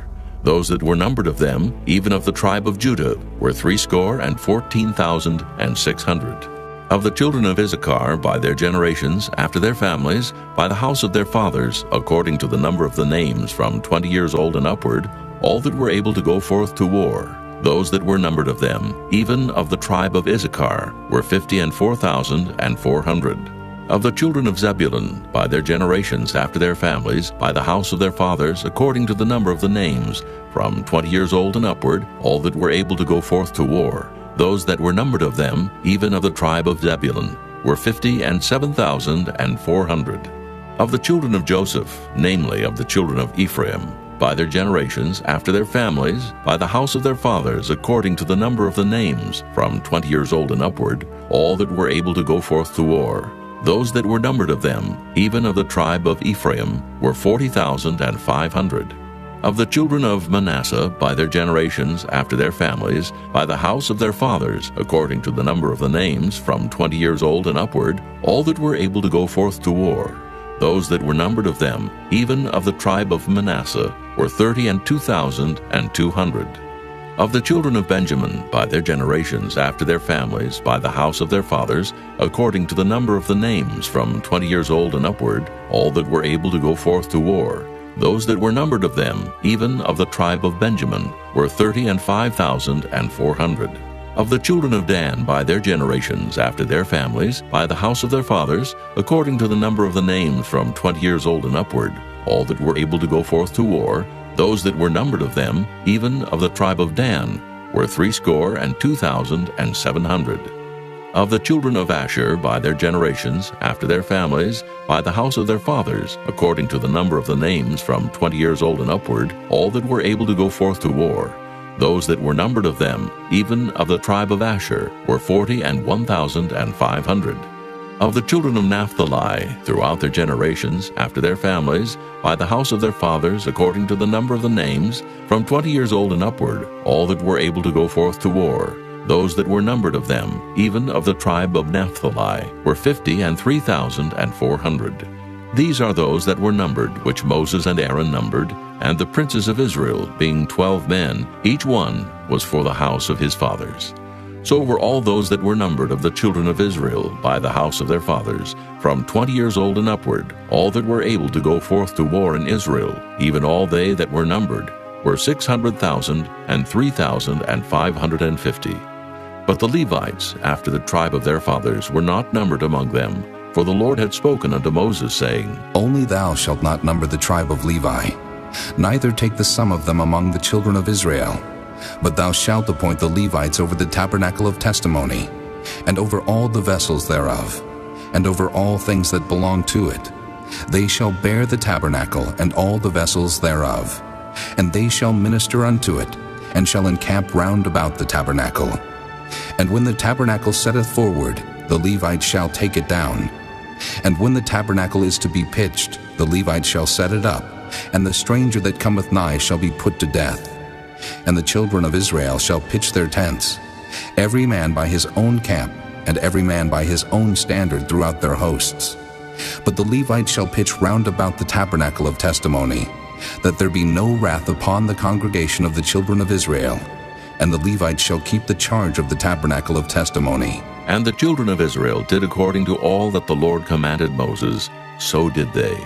Those that were numbered of them, even of the tribe of Judah, were threescore and fourteen thousand and six hundred. Of the children of Issachar, by their generations, after their families, by the house of their fathers, according to the number of the names, from twenty years old and upward, all that were able to go forth to war, those that were numbered of them, even of the tribe of Issachar, were fifty and four thousand and four hundred. Of the children of Zebulun, by their generations, after their families, by the house of their fathers, according to the number of the names, from twenty years old and upward, all that were able to go forth to war, those that were numbered of them, even of the tribe of Zebulun, were fifty and seven thousand and four hundred. Of the children of Joseph, namely of the children of Ephraim, by their generations, after their families, by the house of their fathers, according to the number of the names, from twenty years old and upward, all that were able to go forth to war, those that were numbered of them, even of the tribe of Ephraim, were forty thousand and five hundred. Of the children of Manasseh, by their generations, after their families, by the house of their fathers, according to the number of the names, from twenty years old and upward, all that were able to go forth to war, those that were numbered of them, even of the tribe of Manasseh, were thirty and two thousand and two hundred. Of the children of Benjamin, by their generations, after their families, by the house of their fathers, according to the number of the names, from twenty years old and upward, all that were able to go forth to war, those that were numbered of them, even of the tribe of Benjamin, were thirty and five thousand and four hundred. Of the children of Dan, by their generations, after their families, by the house of their fathers, according to the number of the names, from twenty years old and upward, all that were able to go forth to war, those that were numbered of them, even of the tribe of Dan, were threescore and two thousand and seven hundred. Of the children of Asher, by their generations, after their families, by the house of their fathers, according to the number of the names, from twenty years old and upward, all that were able to go forth to war, those that were numbered of them, even of the tribe of Asher, were forty and one thousand and five hundred. Of the children of Naphtali, throughout their generations, after their families, by the house of their fathers, according to the number of the names, from twenty years old and upward, all that were able to go forth to war, those that were numbered of them, even of the tribe of Naphtali, were fifty and three thousand and four hundred. These are those that were numbered, which Moses and Aaron numbered, and the princes of Israel, being twelve men, each one was for the house of his fathers. So were all those that were numbered of the children of Israel, by the house of their fathers, from twenty years old and upward, all that were able to go forth to war in Israel, even all they that were numbered, were six hundred thousand and three thousand and five hundred and fifty. But the Levites, after the tribe of their fathers, were not numbered among them, for the Lord had spoken unto Moses, saying, Only thou shalt not number the tribe of Levi, neither take the sum of them among the children of Israel. But thou shalt appoint the Levites over the tabernacle of testimony, and over all the vessels thereof, and over all things that belong to it. They shall bear the tabernacle and all the vessels thereof, and they shall minister unto it, and shall encamp round about the tabernacle. And when the tabernacle setteth forward, the Levites shall take it down. And when the tabernacle is to be pitched, the Levites shall set it up, and the stranger that cometh nigh shall be put to death. And the children of Israel shall pitch their tents, every man by his own camp, and every man by his own standard throughout their hosts. But the Levites shall pitch round about the tabernacle of testimony, that there be no wrath upon the congregation of the children of Israel. And the Levites shall keep the charge of the tabernacle of testimony. And the children of Israel did according to all that the Lord commanded Moses, so did they.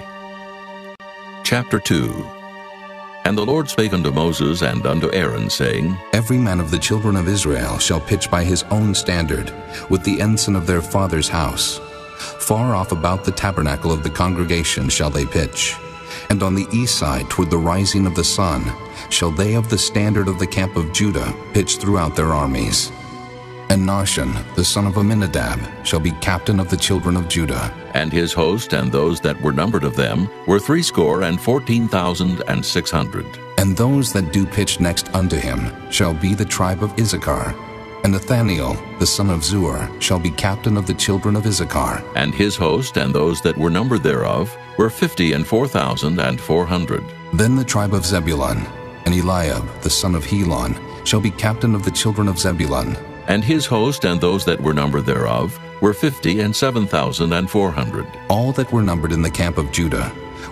Chapter two. And the Lord spake unto Moses and unto Aaron, saying, Every man of the children of Israel shall pitch by his own standard, with the ensign of their father's house. Far off about the tabernacle of the congregation shall they pitch. And on the east side toward the rising of the sun shall they of the standard of the camp of Judah pitch throughout their armies. And Nahshon, the son of Amminadab, shall be captain of the children of Judah. And his host and those that were numbered of them were threescore and fourteen thousand and six hundred. And those that do pitch next unto him shall be the tribe of Issachar. And Nathaniel, the son of Zuar, shall be captain of the children of Issachar. And his host and those that were numbered thereof were fifty and four thousand and four hundred. Then the tribe of Zebulun, and Eliab, the son of Helon, shall be captain of the children of Zebulun. And his host and those that were numbered thereof were fifty and seven thousand and four hundred. All that were numbered in the camp of Judah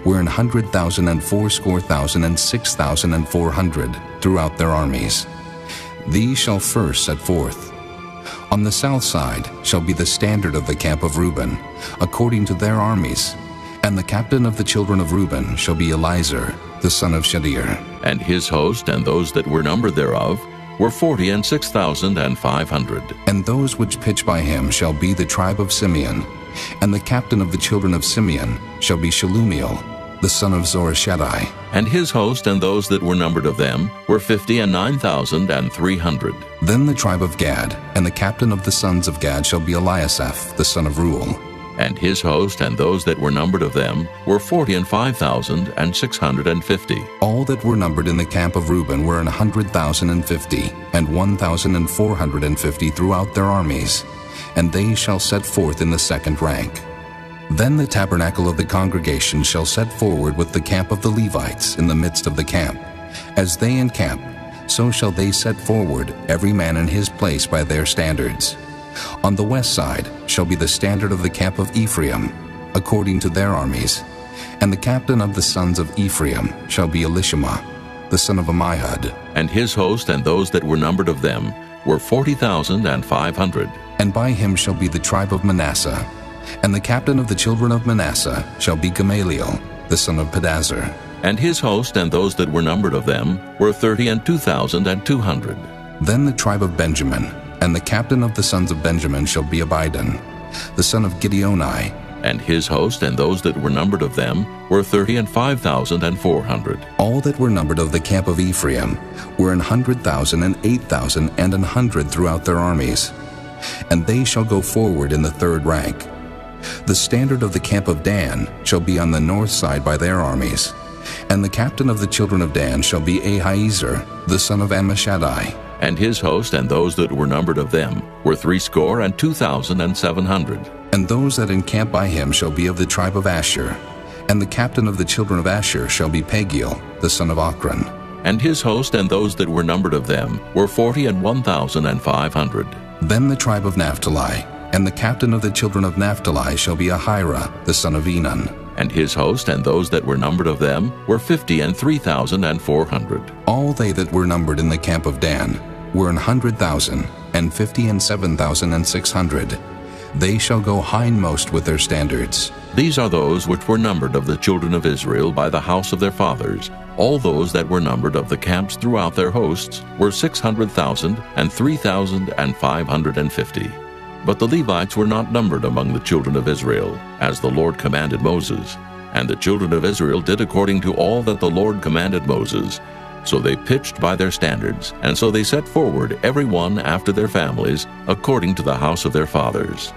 were an hundred thousand and fourscore thousand and six thousand and four hundred throughout their armies. These shall first set forth. On the south side shall be the standard of the camp of Reuben, according to their armies. And the captain of the children of Reuben shall be Elizur, the son of Shadir. And his host and those that were numbered thereof were forty and six thousand and five hundred. And those which pitch by him shall be the tribe of Simeon. And the captain of the children of Simeon shall be Shelumiel, the son of Zorashaddai. And his host and those that were numbered of them were fifty and nine thousand and three hundred. Then the tribe of Gad, and the captain of the sons of Gad shall be Eliasaph, the son of Reuel. And his host and those that were numbered of them were forty and five thousand and six hundred and fifty. All that were numbered in the camp of Reuben were an hundred thousand and fifty, and one thousand and four hundred and fifty throughout their armies, and they shall set forth in the second rank. Then the tabernacle of the congregation shall set forward with the camp of the Levites in the midst of the camp. As they encamp, so shall they set forward, every man in his place by their standards. On the west side shall be the standard of the camp of Ephraim, according to their armies. And the captain of the sons of Ephraim shall be Elishama, the son of Ammihud. And his host and those that were numbered of them were forty thousand and five hundred. And by him shall be the tribe of Manasseh. And the captain of the children of Manasseh shall be Gamaliel, the son of Pedazur. And his host and those that were numbered of them were thirty and two thousand and two hundred. Then the tribe of Benjamin, and the captain of the sons of Benjamin shall be Abidan, the son of Gideoni. And his host and those that were numbered of them were thirty and five thousand and four hundred. All that were numbered of the camp of Ephraim were an hundred thousand and eight thousand and an hundred throughout their armies. And they shall go forward in the third rank. The standard of the camp of Dan shall be on the north side by their armies. And the captain of the children of Dan shall be Ahiezer, the son of Ammishaddai. And his host and those that were numbered of them were threescore and two thousand and seven hundred. And those that encamp by him shall be of the tribe of Asher. And the captain of the children of Asher shall be Pagiel, the son of Ochran. And his host and those that were numbered of them were forty and one thousand and five hundred. Then the tribe of Naphtali, and the captain of the children of Naphtali shall be Ahira, the son of Enan. And his host and those that were numbered of them were fifty and three thousand and four hundred. All they that were numbered in the camp of Dan were an hundred thousand, and fifty and seven thousand and six hundred. They shall go hindmost with their standards. These are those which were numbered of the children of Israel by the house of their fathers. All those that were numbered of the camps throughout their hosts were six hundred thousand and three thousand and five hundred and fifty. But the Levites were not numbered among the children of Israel, as the Lord commanded Moses. And the children of Israel did according to all that the Lord commanded Moses. So they pitched by their standards, and so they set forward every one after their families, according to the house of their fathers.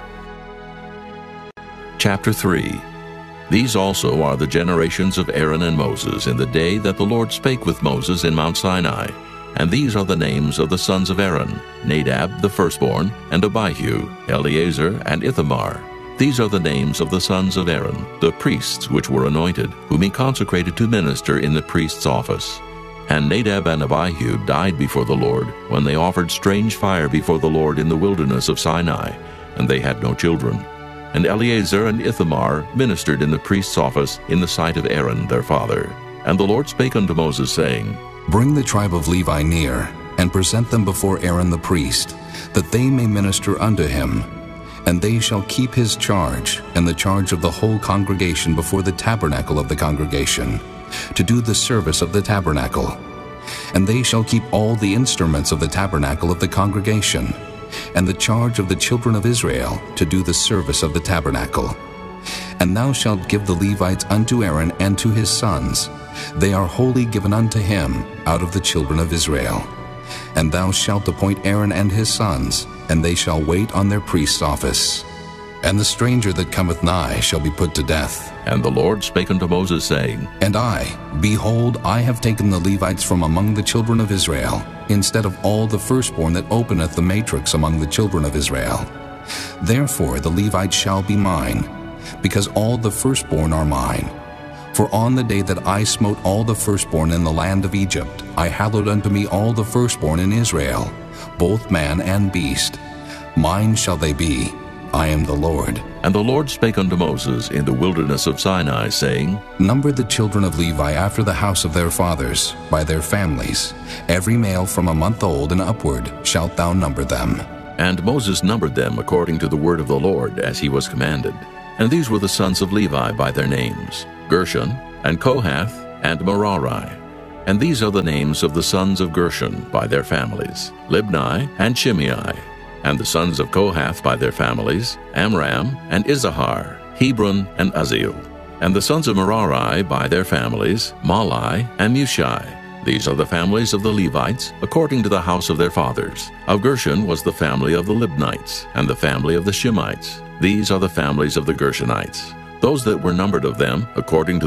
Chapter three. These also are the generations of Aaron and Moses in the day that the Lord spake with Moses in Mount Sinai. And these are the names of the sons of Aaron, Nadab the firstborn, and Abihu, Eleazar, and Ithamar. These are the names of the sons of Aaron, the priests which were anointed, whom he consecrated to minister in the priest's office. And Nadab and Abihu died before the Lord, when they offered strange fire before the Lord in the wilderness of Sinai, and they had no children. And Eleazar and Ithamar ministered in the priest's office in the sight of Aaron their father. And the Lord spake unto Moses, saying, Bring the tribe of Levi near, and present them before Aaron the priest, that they may minister unto him. And they shall keep his charge, and the charge of the whole congregation before the tabernacle of the congregation, to do the service of the tabernacle. And they shall keep all the instruments of the tabernacle of the congregation, and the charge of the children of Israel to do the service of the tabernacle. And thou shalt give the Levites unto Aaron and to his sons. They are wholly given unto him out of the children of Israel. And thou shalt appoint Aaron and his sons, and they shall wait on their priest's office. And the stranger that cometh nigh shall be put to death. And the Lord spake unto Moses, saying, And I, behold, I have taken the Levites from among the children of Israel, instead of all the firstborn that openeth the matrix among the children of Israel. Therefore the Levites shall be mine, because all the firstborn are mine. For on the day that I smote all the firstborn in the land of Egypt, I hallowed unto me all the firstborn in Israel, both man and beast. Mine shall they be, I am the Lord. And the Lord spake unto Moses in the wilderness of Sinai, saying, Number the children of Levi after the house of their fathers, by their families. Every male from a month old and upward shalt thou number them. And Moses numbered them according to the word of the Lord, as he was commanded. And these were the sons of Levi by their names, Gershon, and Kohath, and Merari. And these are the names of the sons of Gershon by their families, Libni and Shimei. And the sons of Kohath by their families, Amram and Izahar, Hebron and Uzziel. And the sons of Merari by their families, Mahli and Mushi. These are the families of the Levites, according to the house of their fathers. Of Gershon was the family of the Libnites, and the family of the Shimeites. These are the families of the Gershonites. Those that were numbered of them, according to